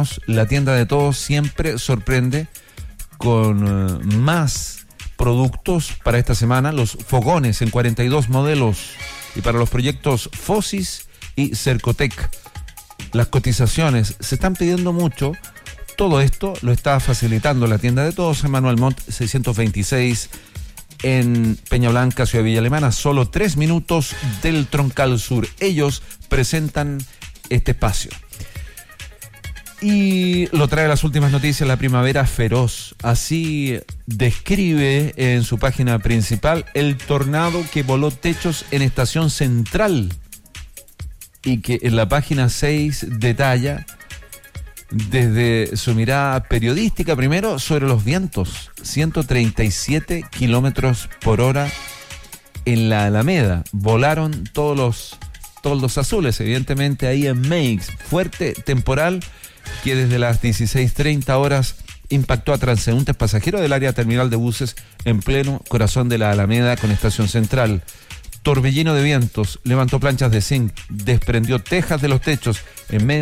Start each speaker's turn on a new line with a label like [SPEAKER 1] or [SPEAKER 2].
[SPEAKER 1] menos, la tienda de todos siempre sorprende con más productos para esta semana. Los fogones en 42 modelos y para los proyectos Fosis y Cercotec. Las cotizaciones se están pidiendo mucho. Todo esto lo está facilitando la tienda de todos en Manuel Montt 626 en Peña Blanca, Ciudad Villa Alemana, solo 3 minutos del Troncal Sur. Ellos presentan este espacio. Y lo trae las últimas noticias, la primavera feroz. Así describe en su página principal el tornado que voló techos en Estación Central. Y que en la página 6 detalla desde su mirada periodística primero sobre los vientos. 137 kilómetros por hora en la Alameda. Volaron todos los toldos azules, evidentemente ahí en Meix. Fuerte temporal que desde las 16:30 horas impactó a transeúntes pasajeros del área terminal de buses en pleno corazón de la Alameda con Estación Central. Torbellino de vientos, levantó planchas de zinc, desprendió tejas de los techos en medio